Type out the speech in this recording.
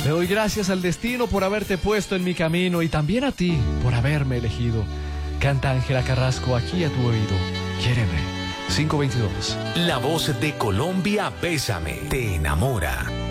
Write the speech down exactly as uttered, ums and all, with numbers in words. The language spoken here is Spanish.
Le doy gracias al destino por haberte puesto en mi camino y también a ti por haberme elegido. Canta Ángela Carrasco aquí a tu oído. Quiéreme. cinco veintidós. La voz de Colombia, Bésame, te enamora.